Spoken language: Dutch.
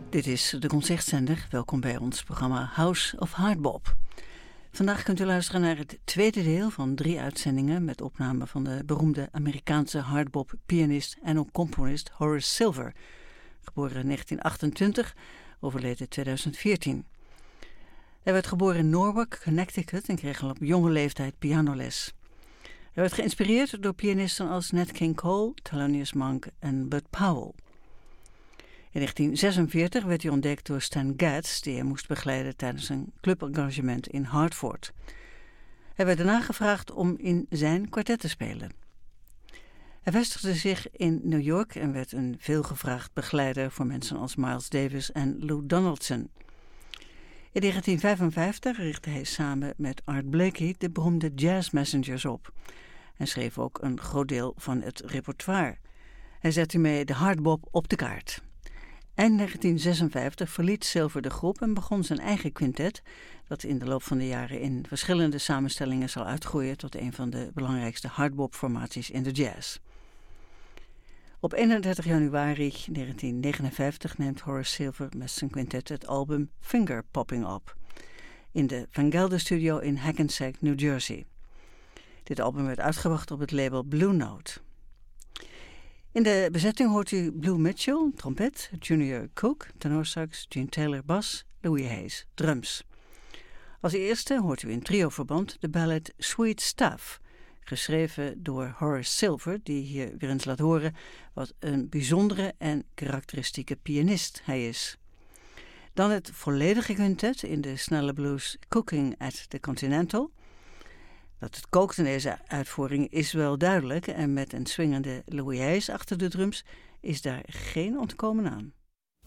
Dit is de Concertzender. Welkom bij ons programma House of Hardbop. Vandaag kunt u luisteren naar het tweede deel van 3 uitzendingen met opname van de beroemde Amerikaanse hardbop-pianist en ook componist Horace Silver, geboren in 1928, overleden 2014. Hij werd geboren in Norwalk, Connecticut en kreeg al op jonge leeftijd pianoles. Hij werd geïnspireerd door pianisten als Nat King Cole, Thelonious Monk en Bud Powell. In 1946 werd hij ontdekt door Stan Getz, die hij moest begeleiden tijdens een clubengagement in Hartford. Hij werd daarna gevraagd om in zijn kwartet te spelen. Hij vestigde zich in New York en werd een veelgevraagd begeleider voor mensen als Miles Davis en Lou Donaldson. In 1955 richtte hij samen met Art Blakey de beroemde Jazz Messengers op en schreef ook een groot deel van het repertoire. Hij zette hiermee de hardbop op de kaart. Eind 1956 verliet Silver de groep en begon zijn eigen quintet, dat in de loop van de jaren in verschillende samenstellingen zal uitgroeien tot een van de belangrijkste hardbop-formaties in de jazz. Op 31 januari 1959 neemt Horace Silver met zijn quintet het album Finger Popping op in de Van Gelder Studio in Hackensack, New Jersey. Dit album werd uitgebracht op het label Blue Note. In de bezetting hoort u Blue Mitchell, trompet, Junior Cook, tenorsax, Gene Taylor, bas, Louis Hayes, drums. Als eerste hoort u in trioverband de ballad Sweet Stuff, geschreven door Horace Silver, die hier weer eens laat horen wat een bijzondere en karakteristieke pianist hij is. Dan het volledige quintet in de snelle blues Cooking at the Continental. Dat het kookt in deze uitvoering is wel duidelijk en met een swingende Louis Hayes achter de drums is daar geen ontkomen aan.